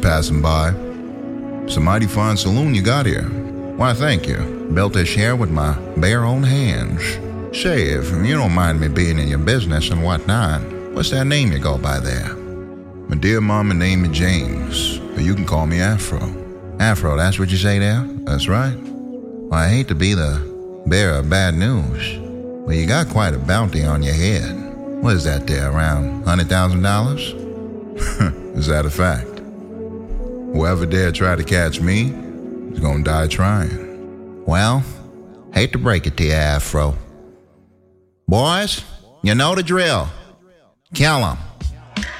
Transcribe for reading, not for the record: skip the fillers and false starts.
passing by. It's a mighty fine saloon you got here. Why, thank you. Built this here with my bare own hands. Say, if you don't mind me being in your business and whatnot, what's that name you go by there? My dear mama named me James, but you can call me Afro. Afro, that's what you say there? That's right. Well, I hate to be the bearer of bad news, but you got quite a bounty on your head. What is that there, around $100,000? Is that a fact? Whoever dare try to catch me is gonna die trying. Well, hate to break it to you, Afro. Boys, you know the drill. Kill 'em.